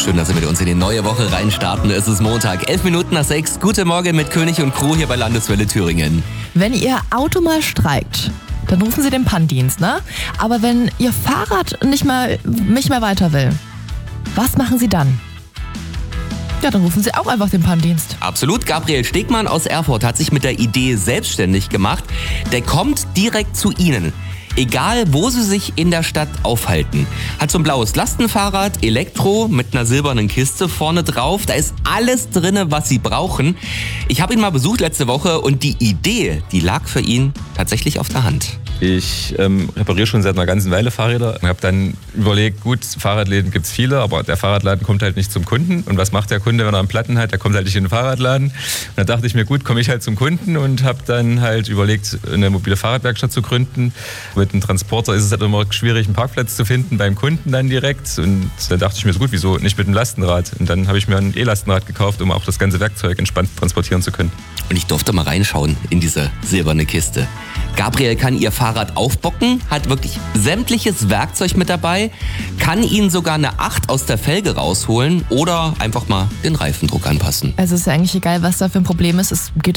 Schön, dass Sie mit uns in die neue Woche reinstarten. Es ist Montag, 6:11. Guten Morgen mit König und Crew hier bei Landeswelle Thüringen. Wenn Ihr Auto mal streikt, dann rufen Sie den Panndienst, ne? Aber wenn Ihr Fahrrad nicht mehr weiter will, was machen Sie dann? Ja, dann rufen Sie auch einfach den Panndienst. Absolut. Gabriel Stegmann aus Erfurt hat sich mit der Idee selbstständig gemacht. Der kommt direkt zu Ihnen. Egal, wo Sie sich in der Stadt aufhalten. Hat so ein blaues Lastenfahrrad, Elektro, mit einer silbernen Kiste vorne drauf. Da ist alles drin, was Sie brauchen. Ich habe ihn mal besucht letzte Woche und die Idee, die lag für ihn tatsächlich auf der Hand. Ich repariere schon seit einer ganzen Weile Fahrräder und habe dann überlegt, gut, Fahrradläden gibt es viele, aber der Fahrradladen kommt halt nicht zum Kunden. Und was macht der Kunde, wenn er einen Platten hat? Der kommt halt nicht in den Fahrradladen. Und da dachte ich mir, gut, komme ich halt zum Kunden und habe dann halt überlegt, eine mobile Fahrradwerkstatt zu gründen. Mit einem Transporter ist es halt immer schwierig, einen Parkplatz zu finden beim Kunden dann direkt. Und da dachte ich mir so, gut, wieso nicht mit dem Lastenrad? Und dann habe ich mir ein E-Lastenrad gekauft, um auch das ganze Werkzeug entspannt transportieren zu können. Und ich durfte mal reinschauen in diese silberne Kiste. Gabriel kann ihr Fahrrad aufbocken, hat wirklich sämtliches Werkzeug mit dabei, kann Ihnen sogar eine 8 aus der Felge rausholen oder einfach mal den Reifendruck anpassen. Also ist ja eigentlich egal, was da für ein Problem ist. Es geht